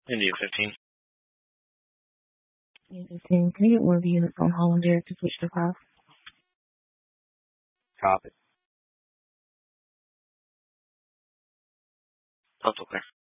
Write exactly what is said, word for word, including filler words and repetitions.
India fifteen. Can you get one of the units on Holland Air to switch to five? Copy. That's okay.